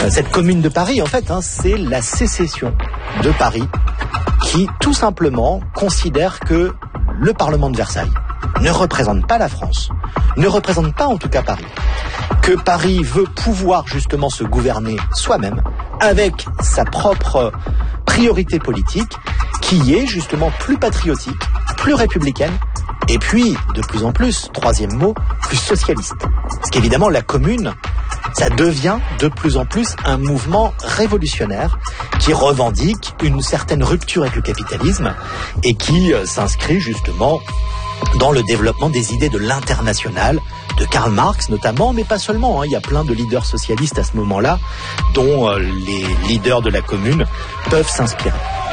Cette commune de Paris, en fait, c'est la sécession de Paris qui, tout simplement, considère que le Parlement de Versailles ne représente pas la France, ne représente pas en tout cas Paris, que Paris veut pouvoir justement se gouverner soi-même avec sa propre priorité politique qui est justement plus patriotique, plus républicaine et puis, de plus en plus, troisième mot, plus socialiste. Parce qu'évidemment, la commune, ça devient de plus en plus un mouvement révolutionnaire qui revendique une certaine rupture avec le capitalisme et qui s'inscrit justement dans le développement des idées de l'international, de Karl Marx notamment, mais pas seulement. Il y a plein de leaders socialistes à ce moment-là dont les leaders de la commune peuvent s'inspirer.